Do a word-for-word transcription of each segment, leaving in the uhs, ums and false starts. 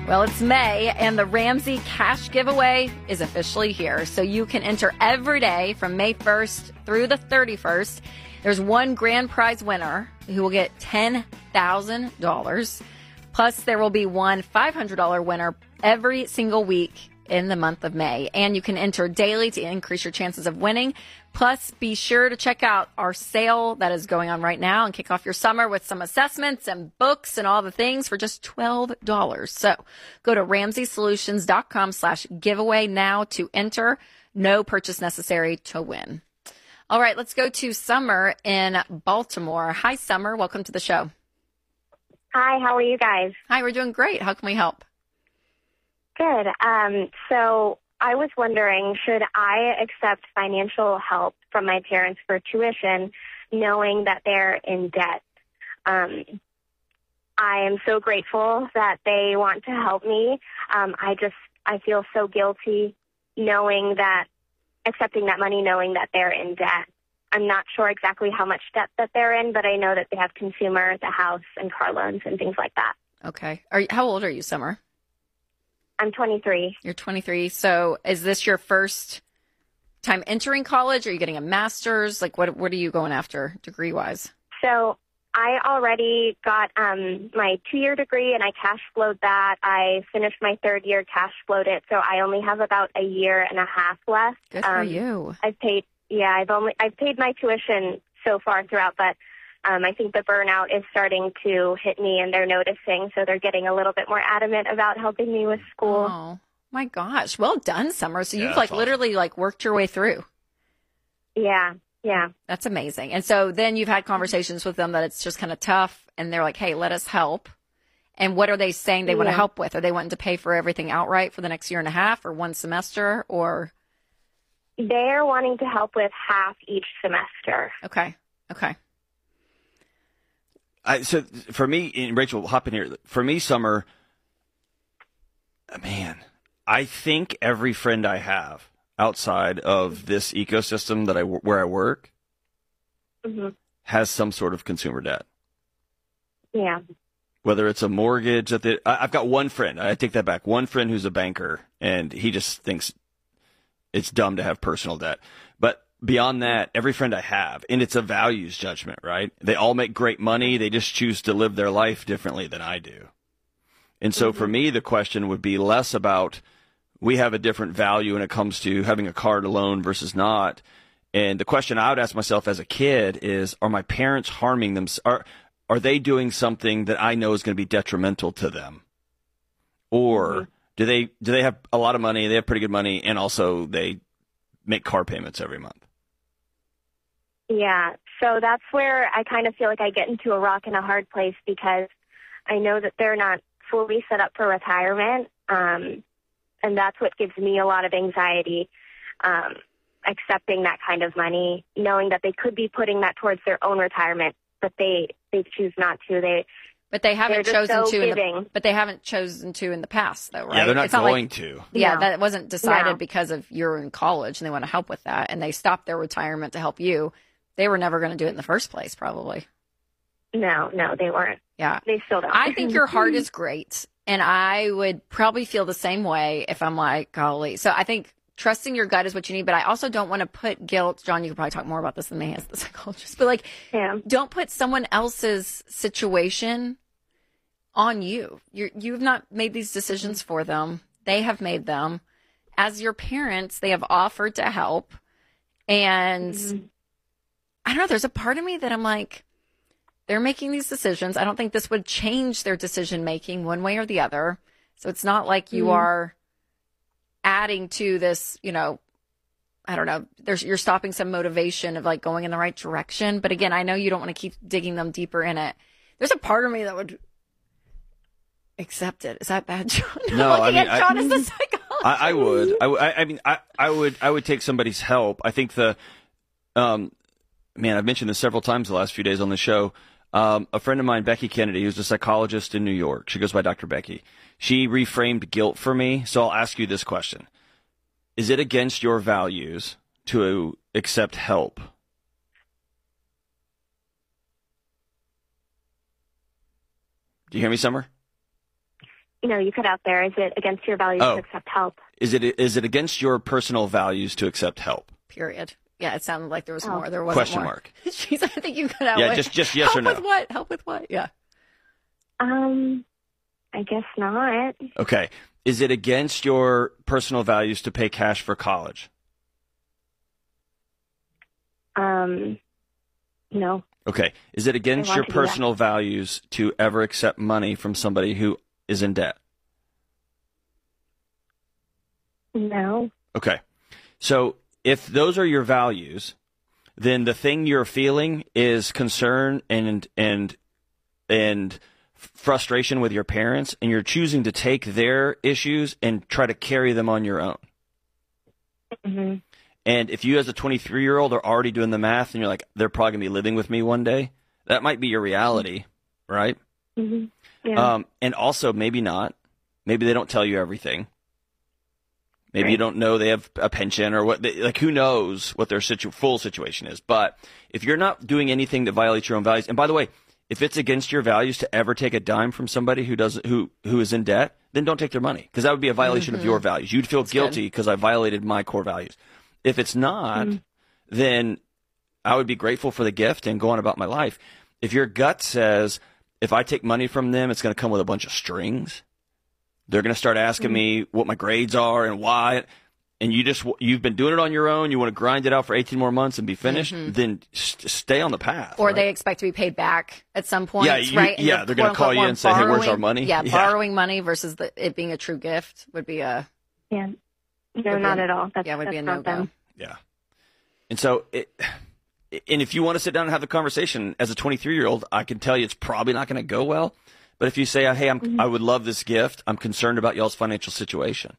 Well, it's May, and the Ramsey Cash Giveaway is officially here. So you can enter every day from May first through the thirty-first. There's one grand prize winner who will get ten thousand dollars. Plus, there will be one five hundred dollars winner every single week in the month of May. And you can enter daily to increase your chances of winning. Plus, be sure to check out our sale that is going on right now and kick off your summer with some assessments and books and all the things for just twelve dollars. So go to ramseysolutions.com slash giveaway now to enter. No purchase necessary to win. All right, let's go to Summer in Baltimore. Hi, Summer. Welcome to the show. Hi, how are you guys? Hi, we're doing great. How can we help? Good. Um, so I was wondering, should I accept financial help from my parents for tuition, knowing that they're in debt? Um, I am so grateful that they want to help me. Um, I just, I feel so guilty knowing that, accepting that money, knowing that they're in debt. I'm not sure exactly how much debt that they're in, but I know that they have consumer, the house, and car loans and things like that. Okay. Are you, how old are you, Summer? I'm twenty-three. You're twenty-three. So is this your first time entering college? Are you getting a master's? Like, what what are you going after degree-wise? So I already got um, my two-year degree, and I cash flowed that. I finished my third year, cash flowed it, so I only have about a year and a half left. Good for um, you. I've paid, yeah, I've only I've paid my tuition so far throughout, but Um, I think the burnout is starting to hit me, and they're noticing, so they're getting a little bit more adamant about helping me with school. Oh, my gosh. Well done, Summer. So Yeah, you've, like, awesome. literally, like, worked your way through. Yeah, yeah. That's amazing. And so then you've had conversations with them that it's just kind of tough, and they're like, hey, let us help. And what are they saying they want to Yeah. help with? Are they wanting to pay for everything outright for the next year and a half or one semester, or? They're wanting to help with half each semester. Okay, okay. I, so for me, and Rachel, hop in here. For me, Summer, man, I think every friend I have outside of this ecosystem that I where I work Mm-hmm. has some sort of consumer debt. Yeah. Whether it's a mortgage that they, I, I've got one friend. I take that back. One friend who's a banker, and he just thinks it's dumb to have personal debt. But beyond that, every friend I have, and it's a values judgment, right? They all make great money. They just choose to live their life differently than I do. And so for me, the question would be less about we have a different value when it comes to having a car to loan versus not. And the question I would ask myself as a kid is, are my parents harming them? Are, are they doing something that I know is going to be detrimental to them? Or mm-hmm. do they do they have a lot of money, they have pretty good money, and also they make car payments every month? Yeah, so that's where I kind of feel like I get into a rock and a hard place, because I know that they're not fully set up for retirement, um, and that's what gives me a lot of anxiety, um, accepting that kind of money, knowing that they could be putting that towards their own retirement, but they, they choose not to. They But they haven't just chosen so to. In the, giving. but they haven't chosen to in the past, though, right? Yeah, they're not It's not going like, to. Yeah, No. that wasn't decided No. because of you're in college and they want to help with that, and they stopped their retirement to help you. They were never going to do it in the first place, probably. No, no, they weren't. Yeah. They still don't. I think your heart is great, and I would probably feel the same way if I'm like, golly. So I think trusting your gut is what you need, but I also don't want to put guilt. John, you could probably talk more about this than me as the psychologist, but like, Yeah. don't put someone else's situation on you. You're, you've not made these decisions for them. They have made them. As your parents, they have offered to help, and Mm-hmm. I don't know, there's a part of me that I'm like, they're making these decisions. I don't think this would change their decision making one way or the other. So it's not like you Mm-hmm. are adding to this, you know, I don't know, there's, you're stopping some motivation of like going in the right direction. But again, I know you don't want to keep digging them deeper in it. There's a part of me that would accept it. Is that bad, John? No, I'm I looking mean, at John I- as the psychologist. I, I would. I, I I mean, I, I would. I would take somebody's help. I think the, um, man, I've mentioned this several times the last few days on the show. Um, a friend of mine, Becky Kennedy, who's a psychologist in New York. She goes by Doctor Becky. She reframed guilt for me. So I'll ask you this question: is it against your values to accept help? Do you hear me, Summer? you know, you cut out there. Is it against your values Oh. to accept help? Is it is it against your personal values to accept help? Period. Yeah, it sounded like there was Oh. more. There wasn't Question more. mark. She's, I think you cut out. Yeah, with, just just yes help or no. with what? Help with what? Yeah. Um, I guess not. Okay. Is it against your personal values to pay cash for college? Um, no. Okay. Is it against want your to do that. personal values to ever accept money from somebody who is in debt? No. Okay. So if those are your values, then the thing you're feeling is concern and and and frustration with your parents, and you're choosing to take their issues and try to carry them on your own. Mm-hmm. And if you as a twenty-three-year-old are already doing the math and you're like, they're probably going to be living with me one day, that might be your reality, right? Mm-hmm. Yeah. Um, and also, maybe not. Maybe they don't tell you everything. Maybe Right. you don't know they have a pension or what. They, like, who knows what their situ- full situation is. But if you're not doing anything that violates your own values, and by the way, if it's against your values to ever take a dime from somebody who does who who is in debt, then don't take their money, because that would be a violation Mm-hmm. of your values. You'd feel That's guilty because I violated my core values. If it's not, Mm-hmm. then I would be grateful for the gift and go on about my life. If your gut says, if I take money from them, it's going to come with a bunch of strings, they're going to start asking Mm-hmm. me what my grades are and why, and you just you've been doing it on your own, you want to grind it out for eighteen more months and be finished, then st- stay on the path. Or right? they expect to be paid back at some point, Yeah, you- right? And yeah, you're, they're gonna quote, unquote, call you more and say, "Hey, where's our borrowing- money?" Yeah, Yeah. borrowing money versus the, it being a true gift would be a Yeah. No, Would be not a- at all. That's, yeah, would that's be a not no-go. them. Yeah. And so, it, and if you want to sit down and have the conversation as a twenty-three-year-old, I can tell you it's probably not going to go well. But if you say, hey, I'm, Mm-hmm. I would love this gift, I'm concerned about y'all's financial situation.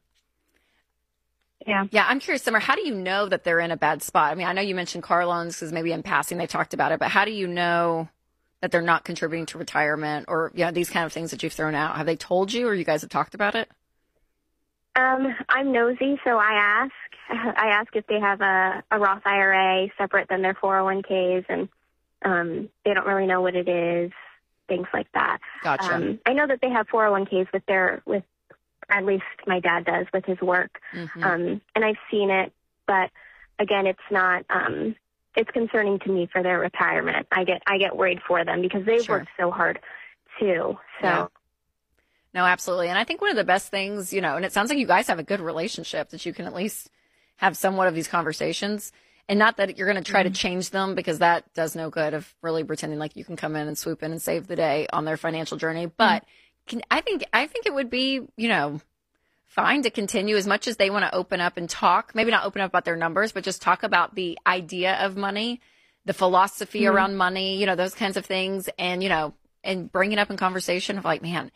Yeah. Yeah, I'm curious, Summer, how do you know that they're in a bad spot? I mean, I know you mentioned car loans because maybe in passing they talked about it, but how do you know that they're not contributing to retirement or, you know, these kind of things that you've thrown out? Have they told you or you guys have talked about it? Um, I'm nosy, so I ask. I ask if they have a, a Roth I R A separate than their four oh one k's, and um, they don't really know what it is, things like that. Gotcha. Um, I know that they have four oh one k's with their, with at least my dad does with his work, Mhm. um, and I've seen it, but again, it's not. Um, it's concerning to me for their retirement. I get I get worried for them because they've Sure. worked so hard too. So. Yeah. No, absolutely. And I think one of the best things, you know, and it sounds like you guys have a good relationship that you can at least have somewhat of these conversations. And not that you're going to try Mm-hmm. to change them, because that does no good of really pretending like you can come in and swoop in and save the day on their financial journey. But Mm-hmm. can, I think I think it would be, you know, fine to continue as much as they want to open up and talk, maybe not open up about their numbers, but just talk about the idea of money, the philosophy Mm-hmm. around money, you know, those kinds of things. And, you know, and bring it up in conversation of like, man,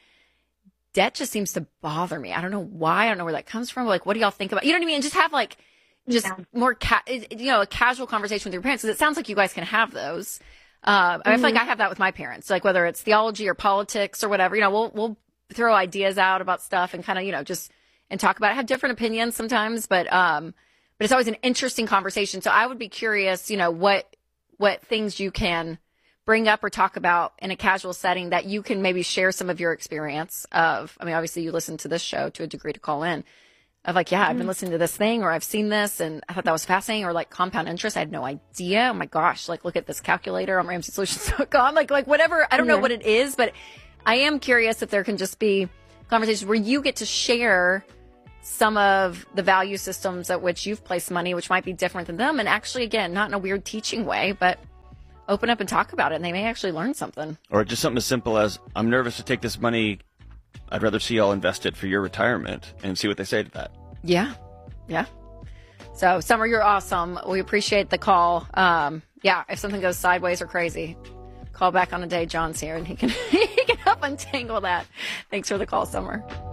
debt just seems to bother me. I don't know why. I don't know where that comes from. Like, what do y'all think about? You know what I mean? And just have like, just Yeah. more, ca- you know, a casual conversation with your parents. Because it sounds like you guys can have those. Uh, I feel like I have that with my parents. Like whether it's theology or politics or whatever, you know, we'll we'll throw ideas out about stuff and kind of, you know, just and talk about it. Have different opinions sometimes, but um, but it's always an interesting conversation. So I would be curious, you know, what what things you can bring up or talk about in a casual setting that you can maybe share some of your experience of. I mean, obviously you listen to this show to a degree to call in of like, yeah, I've been listening to this thing or I've seen this and I thought that was fascinating, or like compound interest. I had no idea. Oh my gosh. Like look at this calculator on Ramsey Solutions dot com. Like, like whatever. I don't know Yeah. what it is, but I am curious if there can just be conversations where you get to share some of the value systems at which you've placed money, which might be different than them. And actually, again, not in a weird teaching way, but open up and talk about it, and they may actually learn something. Or just something as simple as, I'm nervous to take this money. I'd rather see y'all invest it for your retirement, and see what they say to that. Yeah. Yeah. So, Summer, you're awesome. We appreciate the call. Um, yeah, if something goes sideways or crazy, call back on a day. John's here, and he can he can help untangle that. Thanks for the call, Summer.